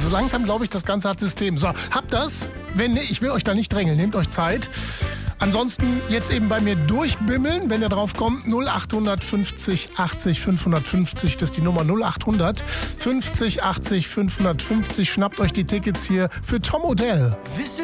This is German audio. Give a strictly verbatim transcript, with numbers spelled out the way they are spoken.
so langsam glaube ich, das Ganze hat System. So, habt das? Wenn nicht, ich will euch da nicht drängeln, nehmt euch Zeit. Ansonsten jetzt eben bei mir durchbimmeln, wenn ihr drauf kommt. null acht fünfzig achtzig fünfhundertfünfzig, das ist die Nummer null acht fünfzig achtzig fünfhundertfünfzig. Schnappt euch die Tickets hier für Tom Odell.